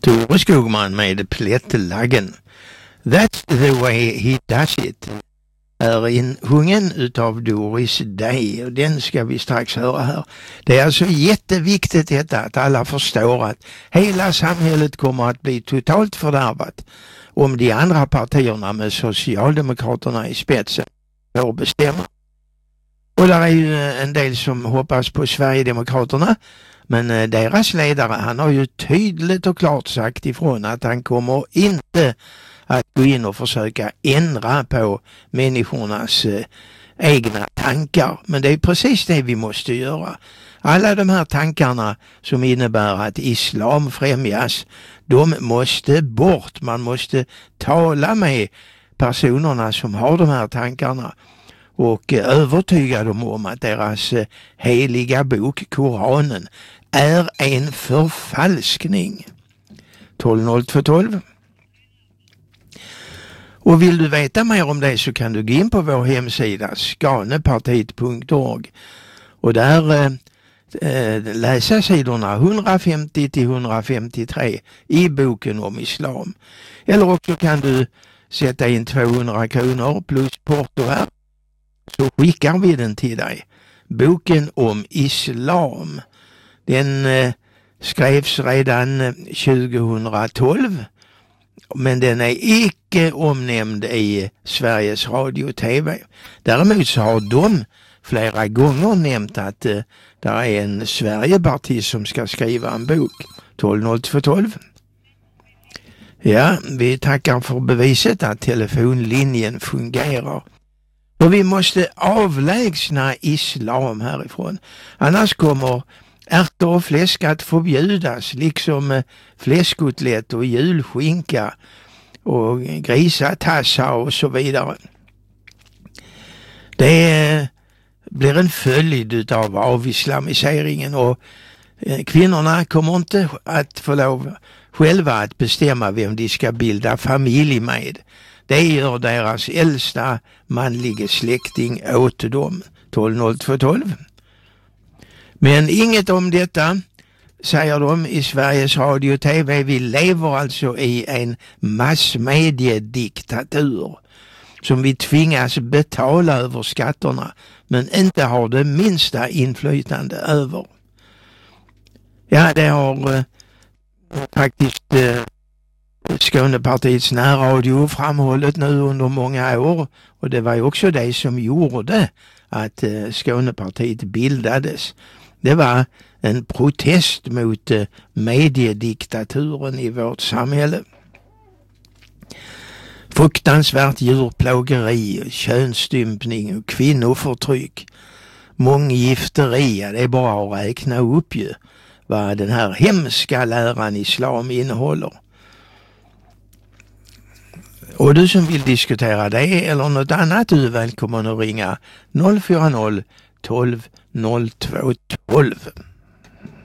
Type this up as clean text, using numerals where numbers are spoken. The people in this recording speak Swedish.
Tore Skogman med Plättelaggen. That's the way he does it är insjungen utav Doris Day, och den ska vi strax höra här. Det är alltså jätteviktigt detta att alla förstår att hela samhället kommer att bli totalt fördärvat om de andra partierna med Socialdemokraterna i spetsen får bestämma. Och där är ju en del som hoppas på Sverigedemokraterna, men deras ledare, han har ju tydligt och klart sagt ifrån att han kommer inte att gå in och försöka ändra på människornas egna tankar. Men det är precis det vi måste göra. Alla de här tankarna som innebär att islam främjas, de måste bort. Man måste tala med personerna som har de här tankarna och övertyga dem om att deras heliga bok, Koranen, är en förfalskning. 120212. Och vill du veta mer om det så kan du gå in på vår hemsida skanepartiet.org och där läsa sidorna 150 till 153 i boken om islam. Eller också kan du sätta in 200 kronor plus porto här, så skickar vi den till dig. Boken om islam, den skrevs redan 2012. Men den är icke omnämnd i Sveriges Radio och TV. Däremot så har de flera gånger nämnt att det är en Sverigepartist som ska skriva en bok. 120212. Ja, vi tackar för beviset att telefonlinjen fungerar. Och vi måste avlägsna islam härifrån. Annars kommer ärtor och fläsk att förbjudas, liksom fläskkotlett och julskinka och grisatassa och så vidare. Det blir en följd av avislamiseringen, och kvinnorna kommer inte att få lov själva att bestämma vem de ska bilda familj med. Det gör deras äldsta manliga släkting åt dem. 120212. Men inget om detta, säger de i Sveriges Radio och TV. Vi lever alltså i en massmediediktatur som vi tvingas betala över skatterna men inte har det minsta inflytande över. Ja, det har faktiskt Skånepartiets närradio framhållit nu under många år, och det var ju också det som gjorde att Skånepartiet bildades. Det var en protest mot mediediktaturen i vårt samhälle. Fruktansvärt djurplågeri, könsstympning och kvinnoförtryck, månggifteri, det är bara att räkna upp ju vad den här hemska läran islam innehåller. Och du som vill diskutera det eller något annat, du är välkommen att ringa 040 12 02 12.